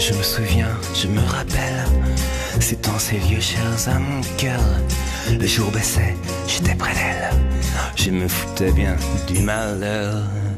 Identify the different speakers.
Speaker 1: Je me souviens, je me rappelle, c'est en ces lieux chers à mon cœur. Le jour baissait, j'étais près d'elle, je me foutais bien du malheur.